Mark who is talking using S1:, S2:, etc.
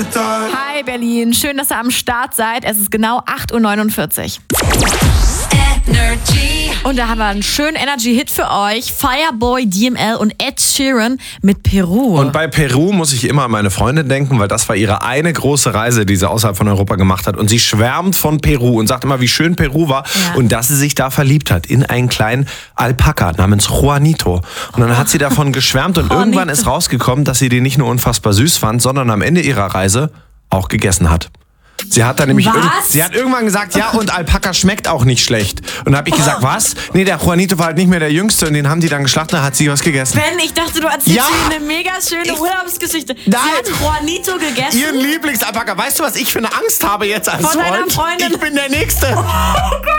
S1: Hi Berlin, schön, dass ihr am Start seid. Es ist genau 8:49 Uhr.
S2: Energy.
S1: Und da haben wir einen schönen Energy-Hit für euch. Fireboy, DML und Ed Sheeran mit Peru.
S3: Und bei Peru muss ich immer an meine Freundin denken, weil das war ihre eine große Reise, die sie außerhalb von Europa gemacht hat. Und sie schwärmt von Peru und sagt immer, wie schön Peru war und dass sie sich da verliebt hat in einen kleinen Alpaka namens Juanito. Und dann hat sie davon geschwärmt und irgendwann ist rausgekommen, dass sie den nicht nur unfassbar süß fand, sondern am Ende ihrer Reise auch gegessen hat. Sie hat dann nämlich sie hat irgendwann gesagt, ja, und Alpaka schmeckt auch nicht schlecht. Und dann habe ich gesagt, was? Nee, der Juanito war halt nicht mehr der Jüngste und den haben die dann geschlachtet, da hat sie was gegessen.
S1: Ben, ich dachte, du erzählst mir eine mega schöne Urlaubsgeschichte. Sie hat Juanito gegessen.
S3: Ihren Lieblingsalpaka. Weißt du, was ich für eine Angst habe jetzt als
S1: Von deiner Freundin?
S3: Ich bin der Nächste.
S1: Oh Gott.